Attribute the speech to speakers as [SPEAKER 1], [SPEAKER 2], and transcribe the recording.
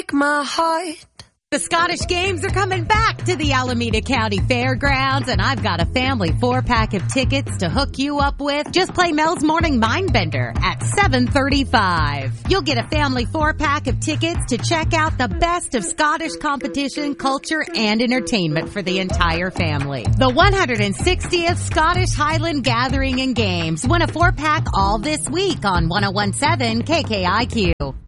[SPEAKER 1] My heart.
[SPEAKER 2] The Scottish Games are coming back to the Alameda County Fairgrounds, and I've got a family 4-pack of tickets to hook you up with. Just play Mel's Morning Mindbender at 7:35. You'll get a family 4-pack of tickets to check out the best of Scottish competition, culture, and entertainment for the entire family. The 160th Scottish Highland Gathering and Games. Win a 4-pack all this week on 1017 KKIQ.